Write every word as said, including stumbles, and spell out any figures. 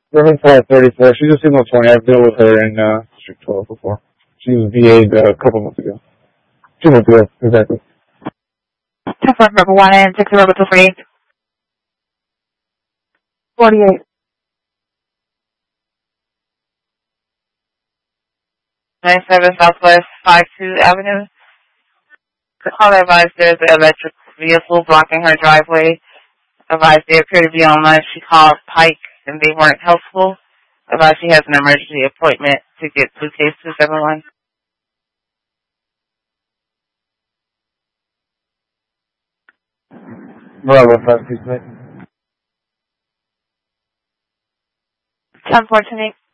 River five thirty-four. She's a signal twenty. I've dealt with her in uh, District twelve before. She was V A'd uh, a couple months ago. Two months ago, exactly. Two four number one and six zero two three. Forty-eight. ninety-seven Southwest five two Avenue. The caller advised there's an electric vehicle blocking her driveway. Advised they appear to be on lunch. She called Pike and they weren't helpful. Advised she has an emergency appointment to get to case two seven one. Bravo, five two six. ten fourteen eight.